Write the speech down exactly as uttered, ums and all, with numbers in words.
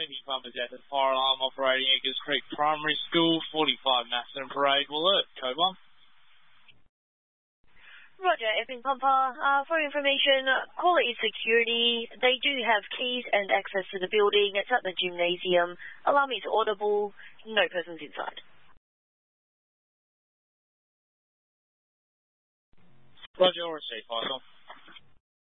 Many Farmers out the fire alarm operating Eggers Creek Primary School, forty-five Macedon Parade will alert. Code one. Roger, Epping Pumper. Uh, for information, caller is security. They do have keys and access to the building. It's at the gymnasium. Alarm is audible. No persons inside. Roger, I'll receive. Fire.